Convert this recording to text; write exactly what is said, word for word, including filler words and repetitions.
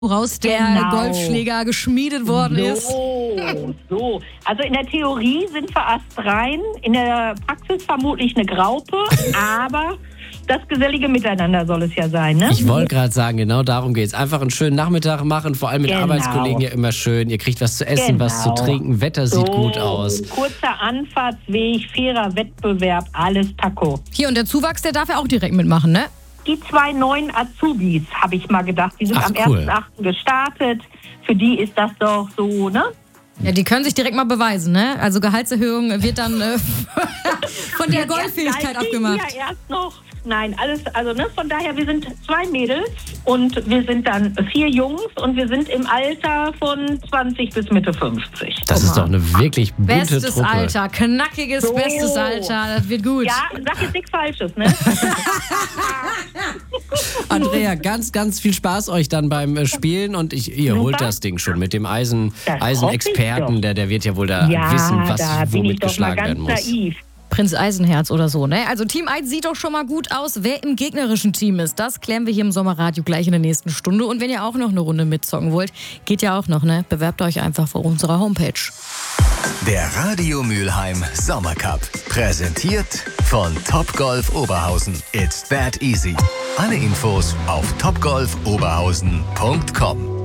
woraus der Genau. Golfschläger geschmiedet worden so, ist. So, also in der Theorie sind wir astrein, in der Praxis vermutlich eine Graupe, aber das gesellige Miteinander soll es ja sein, ne? Ich wollte gerade sagen, genau darum geht's. Einfach einen schönen Nachmittag machen, vor allem mit Genau. Arbeitskollegen ja immer schön. Ihr kriegt was zu essen, Genau. was zu trinken, Wetter sieht so, gut aus. Kurzer Anfahrtsweg, fairer Wettbewerb, alles Taco. Hier, und der Zuwachs, der darf ja auch direkt mitmachen, ne? Die zwei neuen Azubis, habe ich mal gedacht, die sind Ach, am cool. ersten achten gestartet. Für die ist das doch so, ne? Ja, die können sich direkt mal beweisen, ne? Also Gehaltserhöhung wird dann äh, von der Golffähigkeit Gleich abgemacht. Ja, erst noch. Nein, alles, also ne, von daher, wir sind zwei Mädels und wir sind dann vier Jungs und wir sind im Alter von zwanzig bis Mitte fünfzig. Das ist doch eine wirklich bunte Bestes Truppe. Alter, knackiges, So. bestes Alter, das wird gut. Ja, sag jetzt nichts Falsches, ne? Andrea, ganz, ganz viel Spaß euch dann beim äh, Spielen und ich, ihr Super. holt das Ding schon mit dem Eisen, Das Eisenexperten, hoffe ich doch. der, der wird ja wohl da Ja, wissen, was da bin ich womit doch mal geschlagen ganz werden muss. naiv. Prinz Eisenherz oder so, ne? Also Team eins sieht doch schon mal gut aus. Wer im gegnerischen Team ist, das klären wir hier im Sommerradio gleich in der nächsten Stunde. Und wenn ihr auch noch eine Runde mitzocken wollt, geht ja auch noch, ne? Bewerbt euch einfach auf unserer Homepage. Der Radio Mülheim Sommercup. Präsentiert von Topgolf Oberhausen. It's that easy. Alle Infos auf topgolf oberhausen punkt com.